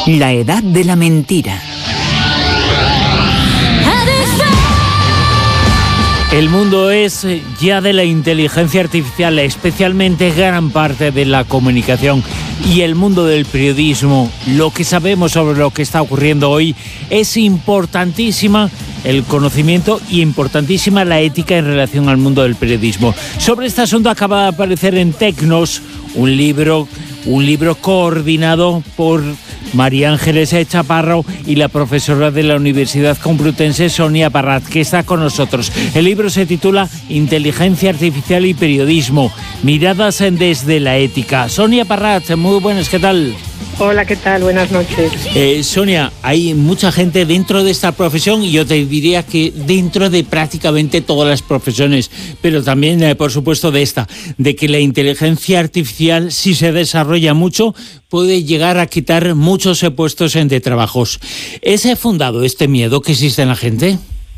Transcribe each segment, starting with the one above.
La edad de la mentira. El mundo es ya de la inteligencia artificial, especialmente gran parte de la comunicación y el mundo del periodismo. Lo que sabemos sobre lo que está ocurriendo hoy es importantísima el conocimiento y importantísima la ética en relación al mundo del periodismo. Sobre este asunto acaba de aparecer en Tecnos un libro coordinado por María Ángeles Chaparro y la profesora de la Universidad Complutense, Sonia Parrat, que está con nosotros. El libro se titula Inteligencia Artificial y Periodismo, miradas desde la ética. Sonia Parrat, muy buenas, ¿qué tal? Hola, ¿qué tal? Buenas noches. Sonia, hay mucha gente dentro de esta profesión y yo te diría que dentro de prácticamente todas las profesiones, pero también, por supuesto, de esta, de que la inteligencia artificial, si se desarrolla mucho, puede llegar a quitar muchos puestos de trabajos. ¿Es fundado este miedo que existe en la gente?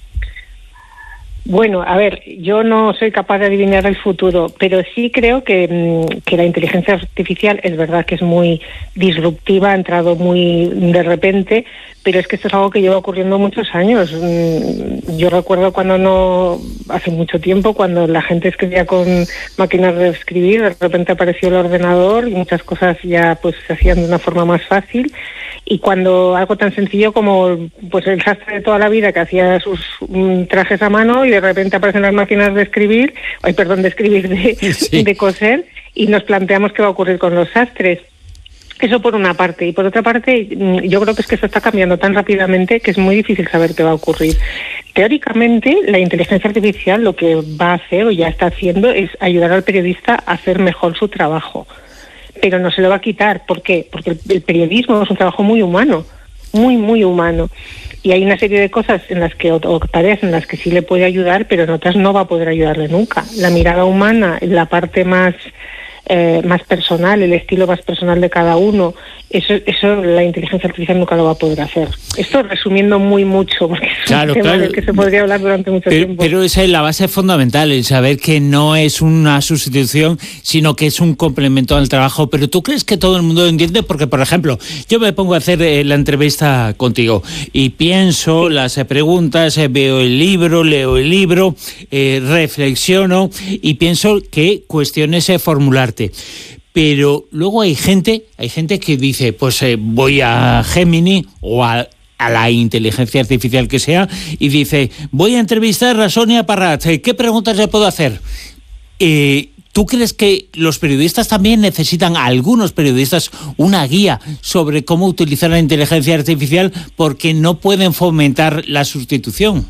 Bueno, a ver, yo no soy capaz de adivinar el futuro, pero sí creo que la inteligencia artificial es verdad que es muy disruptiva, ha entrado muy de repente, pero es que esto es algo que lleva ocurriendo muchos años. Yo recuerdo hace mucho tiempo, cuando la gente escribía con máquinas de escribir, de repente apareció el ordenador y muchas cosas ya pues se hacían de una forma más fácil. Y cuando algo tan sencillo como pues el sastre de toda la vida que hacía sus trajes a mano y de repente aparecen las máquinas de escribir, de coser, y nos planteamos qué va a ocurrir con los sastres. Eso por una parte. Y por otra parte, yo creo que es que esto está cambiando tan rápidamente que es muy difícil saber qué va a ocurrir. Teóricamente, la inteligencia artificial lo que va a hacer o ya está haciendo es ayudar al periodista a hacer mejor su trabajo. Pero no se lo va a quitar. ¿Por qué? Porque el periodismo es un trabajo muy humano, muy, muy humano. Y hay una serie de cosas o tareas en las que sí le puede ayudar, pero en otras no va a poder ayudarle nunca. La mirada humana, la parte más personal, el estilo más personal de cada uno, eso la inteligencia artificial nunca lo va a poder hacer. Esto resumiendo muy mucho, porque es un tema del que se podría hablar durante mucho tiempo. Pero esa es la base fundamental, el saber que no es una sustitución, sino que es un complemento al trabajo. Pero ¿tú crees que todo el mundo lo entiende? Porque, por ejemplo, yo me pongo a hacer la entrevista contigo y pienso las preguntas, veo el libro, leo el libro, reflexiono y pienso qué cuestiones formularte. Pero luego hay gente que dice, pues voy a Gemini o a la inteligencia artificial que sea y dice, voy a entrevistar a Sonia Parrat, ¿qué preguntas le puedo hacer? ¿Tú crees que los periodistas también necesitan, algunos periodistas, una guía sobre cómo utilizar la inteligencia artificial porque no pueden fomentar la sustitución?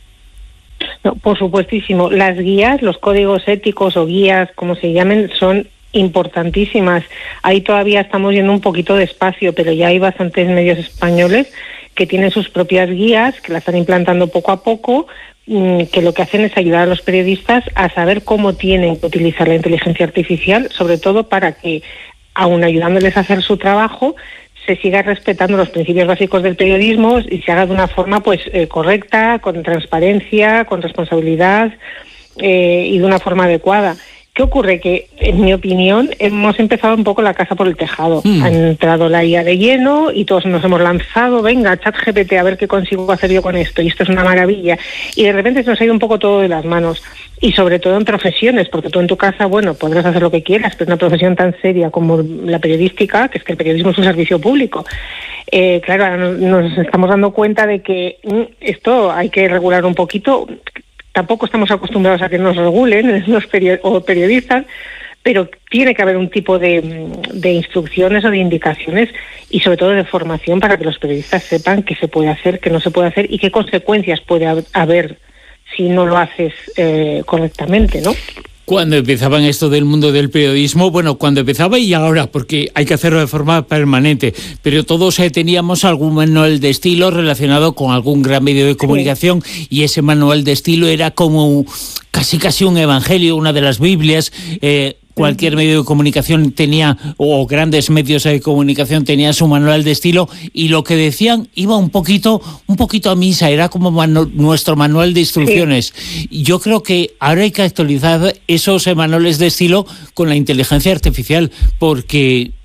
No, por supuestísimo. Las guías, los códigos éticos o guías, como se llamen, son importantísimas. Ahí todavía estamos yendo un poquito despacio, pero ya hay bastantes medios españoles que tienen sus propias guías, que las están implantando poco a poco, que lo que hacen es ayudar a los periodistas a saber cómo tienen que utilizar la inteligencia artificial, sobre todo para que, aun ayudándoles a hacer su trabajo, se siga respetando los principios básicos del periodismo y se haga de una forma correcta, con transparencia, con responsabilidad y de una forma adecuada. ¿Qué ocurre? Que, en mi opinión, hemos empezado un poco la casa por el tejado. Ha entrado la IA de lleno y todos nos hemos lanzado, venga, ChatGPT, a ver qué consigo hacer yo con esto, y esto es una maravilla. Y de repente se nos ha ido un poco todo de las manos. Y sobre todo en profesiones, porque tú en tu casa, bueno, podrás hacer lo que quieras, pero una profesión tan seria como la periodística, que es que el periodismo es un servicio público. Claro, ahora nos estamos dando cuenta de que esto hay que regular un poquito. Tampoco estamos acostumbrados a que nos regulen los periodistas, pero tiene que haber un tipo de instrucciones o de indicaciones y sobre todo de formación para que los periodistas sepan qué se puede hacer, qué no se puede hacer y qué consecuencias puede haber si no lo haces correctamente, ¿no? Cuando empezaban esto del mundo del periodismo, bueno, cuando empezaba y ahora, porque hay que hacerlo de forma permanente, pero todos teníamos algún manual de estilo relacionado con algún gran medio de comunicación, sí. Y ese manual de estilo era como casi un evangelio, una de las Biblias. Cualquier medio de comunicación tenía, o grandes medios de comunicación tenían su manual de estilo, y lo que decían iba un poquito a misa, era como nuestro manual de instrucciones. Sí. Yo creo que ahora hay que actualizar esos manuales de estilo con la inteligencia artificial, porque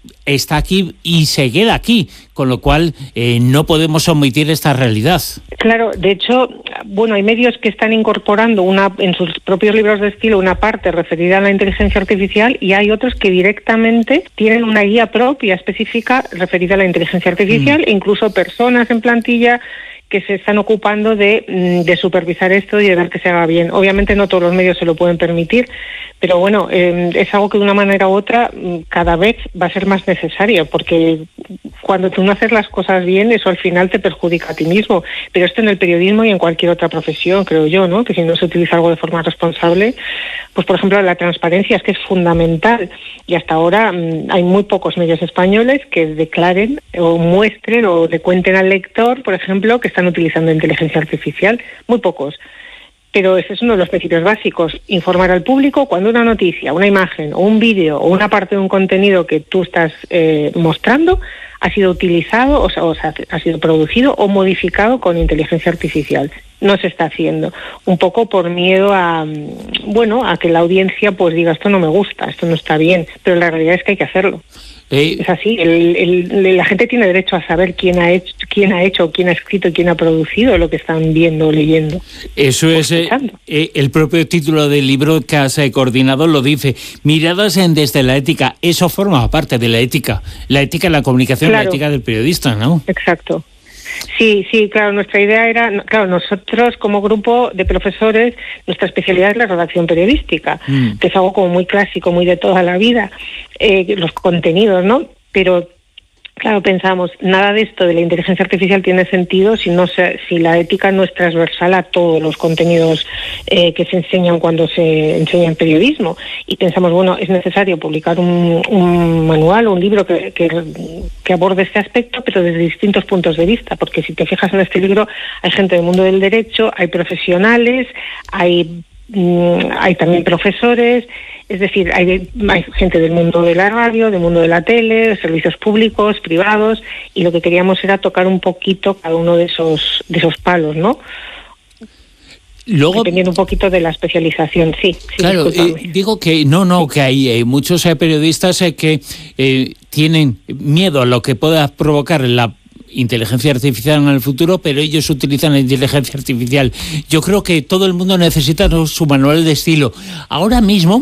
está aquí y se queda aquí, con lo cual no podemos omitir esta realidad. Claro, de hecho, bueno, hay medios que están incorporando en sus propios libros de estilo una parte referida a la inteligencia artificial, y hay otros que directamente tienen una guía propia específica referida a la inteligencia artificial, e incluso personas en plantilla que se están ocupando de supervisar esto y de ver que se haga bien. Obviamente no todos los medios se lo pueden permitir, pero bueno, es algo que de una manera u otra cada vez va a ser más necesario, porque cuando tú no haces las cosas bien, eso al final te perjudica a ti mismo. Pero esto en el periodismo y en cualquier otra profesión, creo yo, ¿no? Que si no se utiliza algo de forma responsable, pues por ejemplo la transparencia es que es fundamental, y hasta ahora hay muy pocos medios españoles que declaren o muestren o le cuenten al lector, por ejemplo, que están utilizando inteligencia artificial, muy pocos. Pero ese es uno de los principios básicos: informar al público cuando una noticia, una imagen o un vídeo o una parte de un contenido que tú estás mostrando ha sido utilizado o sea, ha sido producido o modificado con inteligencia artificial. No se está haciendo, un poco por miedo a que la audiencia pues diga esto no me gusta, esto no está bien, pero la realidad es que hay que hacerlo. Es así, la gente tiene derecho a saber quién ha hecho, quién ha escrito, quién ha producido lo que están viendo o leyendo. Eso es el propio título del libro que has coordinado, lo dice: miradas desde la ética. Eso forma parte de la ética en la comunicación, claro. La ética del periodista, ¿no? Exacto. Sí, claro, nuestra idea era, claro, nosotros como grupo de profesores, nuestra especialidad es la redacción periodística, que es algo como muy clásico, muy de toda la vida, los contenidos, ¿no? Pero claro, pensamos, nada de esto de la inteligencia artificial tiene sentido si la ética no es transversal a todos los contenidos que se enseñan cuando se enseña en periodismo. Y pensamos, bueno, es necesario publicar un manual o un libro que aborde este aspecto, pero desde distintos puntos de vista, porque si te fijas en este libro hay gente del mundo del derecho, hay profesionales, hay también profesores, es decir, hay gente del mundo de la radio, del mundo de la tele, servicios públicos, privados, y lo que queríamos era tocar un poquito cada uno de esos palos, ¿no? Luego, dependiendo un poquito de la especialización, sí. Claro, digo que que hay muchos periodistas que tienen miedo a lo que pueda provocar la inteligencia artificial en el futuro, pero ellos utilizan la inteligencia artificial. Yo creo que todo el mundo necesita su manual de estilo. Ahora mismo,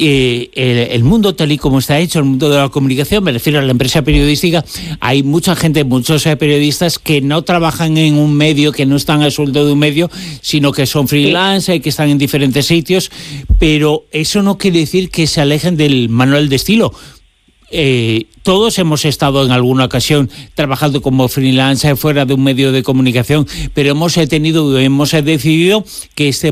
el mundo tal y como está hecho, el mundo de la comunicación, me refiero a la empresa periodística, hay mucha gente, muchos periodistas que no trabajan en un medio, que no están a sueldo de un medio, sino que son freelance y que están en diferentes sitios, pero eso no quiere decir que se alejen del manual de estilo. Todos hemos estado en alguna ocasión trabajando como freelance fuera de un medio de comunicación, pero hemos decidido que este